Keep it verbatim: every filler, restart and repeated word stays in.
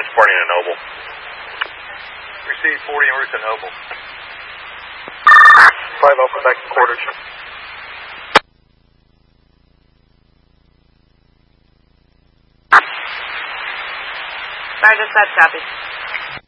transporting a Noble. Receive forty en route to Noble. five Alpha back to quarters. Roger, that copy.